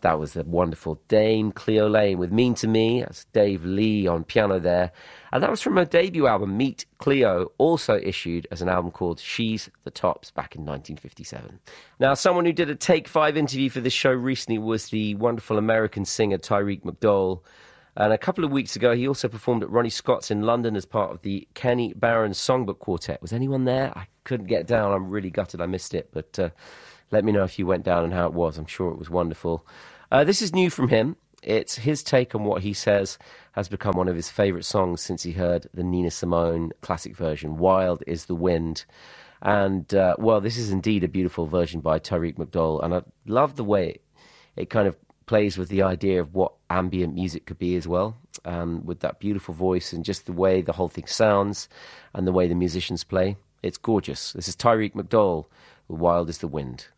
That was the wonderful Dame Cleo Lane with Mean to Me. That's Dave Lee on piano there. And that was from her debut album, Meet Cleo, also issued as an album called She's the Tops back in 1957. Now, someone who did a Take 5 interview for this show recently was the wonderful American singer Tyreek McDowell. And a couple of weeks ago, he also performed at Ronnie Scott's in London as part of the Kenny Barron Songbook Quartet. Was anyone there? I couldn't get down. I'm really gutted I missed it. But let me know if you went down and how it was. I'm sure it was wonderful. This is new from him. It's his take on what he says has become one of his favourite songs since he heard the Nina Simone classic version, Wild is the Wind. And, well, this is indeed a beautiful version by Tyreek McDowell. And I love the way it kind of plays with the idea of what ambient music could be as well, with that beautiful voice and just the way the whole thing sounds and the way the musicians play. It's gorgeous. This is Tyreek McDowell with Wild is the Wind.